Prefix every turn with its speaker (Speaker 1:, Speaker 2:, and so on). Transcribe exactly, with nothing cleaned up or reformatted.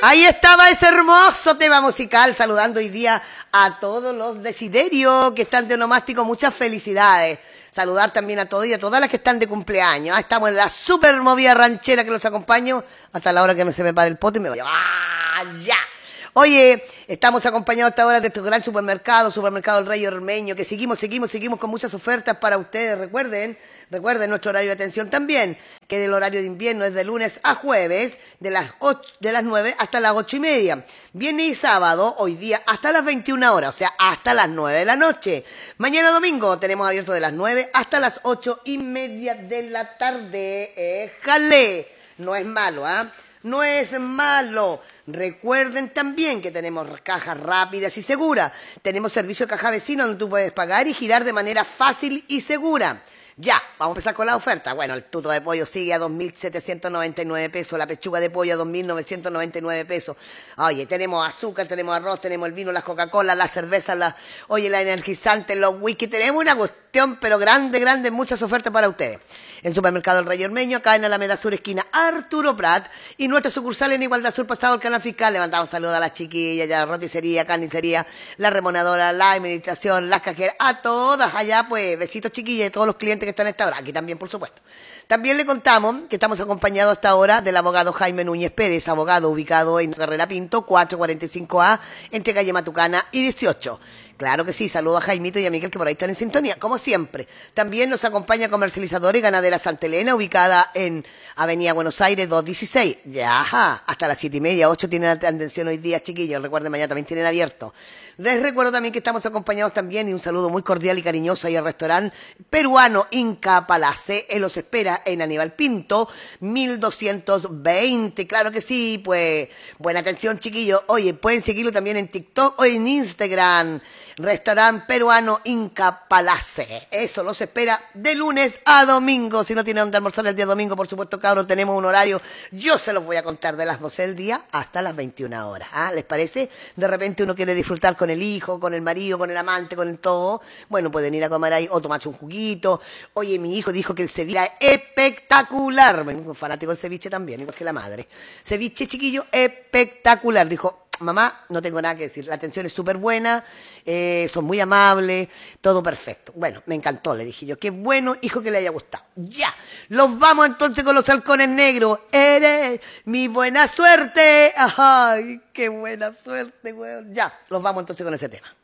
Speaker 1: Ahí estaba ese hermoso tema musical, saludando hoy día a todos los desiderios que están de onomástico. Muchas felicidades. Saludar también a todos y a todas las que están de cumpleaños. Ah, estamos en la super movida ranchera que los acompaño hasta la hora que me se me pare el pote y me voy. ¡Ah, ya! Oye, estamos acompañados hasta ahora de este gran supermercado, Supermercado El Rey Ormeño, que seguimos, seguimos, seguimos con muchas ofertas para ustedes. Recuerden, recuerden nuestro horario de atención también, que el horario de invierno es de lunes a jueves, de las ocho, de las nueve hasta las ocho y media. Viernes y sábado, hoy día, hasta las veintiuna horas, o sea, hasta las nueve de la noche. Mañana domingo tenemos abierto de las nueve hasta las ocho y media de la tarde. Eh, ¡Jale! No es malo, ¿ah? ¿eh? No es malo. Recuerden también que tenemos cajas rápidas y seguras. Tenemos servicio de caja vecino donde tú puedes pagar y girar de manera fácil y segura. Ya, vamos a empezar con la oferta. Bueno, el tuto de pollo sigue a dos mil setecientos noventa y nueve pesos, la pechuga de pollo a dos mil novecientos noventa y nueve pesos. Oye, tenemos azúcar, tenemos arroz, tenemos el vino, las Coca-Cola, las cervezas, la, oye, la energizante, los whisky. Tenemos una cuestión, pero grande, grande, muchas ofertas para ustedes. En Supermercado El Rey Ormeño, acá en Alameda Sur, esquina Arturo Prat, y nuestra sucursal en Igualdad Sur, pasado el canal fiscal. Levantamos saludos a las chiquillas, ya la roticería, carnicería, la remonadora, la administración, las cajeras, a todas allá, pues, besitos chiquillas y todos los clientes que están a esta hora, aquí también por supuesto. También le contamos que estamos acompañados hasta ahora del abogado Jaime Núñez Pérez, abogado ubicado en Carrera Pinto, cuatrocientos cuarenta y cinco A, entre calle Matucana y dieciocho. Claro que sí, saludo a Jaimito y a Miguel que por ahí están en sintonía, como siempre. También nos acompaña Comercializadora y Ganadera Santa Elena, ubicada en Avenida Buenos Aires doscientos dieciséis. Ya, hasta las siete y media, ocho tienen atención hoy día, chiquillos. Recuerden, mañana también tienen abierto. Les recuerdo también que estamos acompañados también y un saludo muy cordial y cariñoso ahí al restaurante peruano Inca Palace. Él los espera en Aníbal Pinto, mil doscientos veinte. Claro que sí, pues buena atención, chiquillos. Oye, pueden seguirlo también en TikTok o en Instagram. Restaurante peruano Inca Palace. Eso los espera de lunes a domingo. Si no tienen donde almorzar el día domingo, por supuesto, cabros, tenemos un horario. Yo se los voy a contar de las doce del día hasta las veintiuna horas. ¿Ah? ¿Les parece? De repente uno quiere disfrutar con el hijo, con el marido, con el amante, con el todo. Bueno, pueden ir a comer ahí o tomarse un juguito. Oye, mi hijo dijo que el ceviche era espectacular. Un fanático del ceviche también, igual que la madre. Ceviche, chiquillo, espectacular. Dijo, mamá, no tengo nada que decir, la atención es súper buena, eh, son muy amables, todo perfecto. Bueno, me encantó, le dije yo, qué bueno, hijo, que le haya gustado. Ya, los vamos entonces con los halcones negros. Eres mi buena suerte. Ay, qué buena suerte, weón. Ya, los vamos entonces con ese tema.